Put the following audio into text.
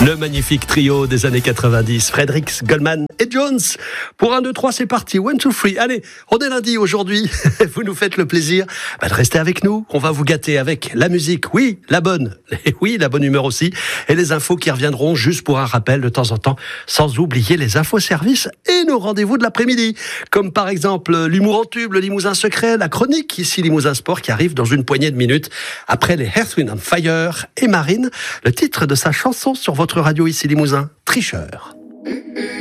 Le magnifique trio des années 90, Fredericks, Goldman et Jones. Pour 1, 2, 3, c'est parti. 1, 2, 3. Allez, on est lundi aujourd'hui. Vous nous faites le plaisir de rester avec nous. On va vous gâter avec la musique, oui, la bonne. Et oui, la bonne humeur aussi. Et les infos qui reviendront juste pour un rappel de temps en temps. Sans oublier les infoservices et nos rendez-vous de l'après-midi. Comme par exemple l'humour en tube, le Limousin secret, la chronique, ici Limousin Sport qui arrive dans une poignée de minutes. Après les Earth, Wind & Fire et Marine, le titre de sa chanson sur votre radio ici Limousin, Tricheur.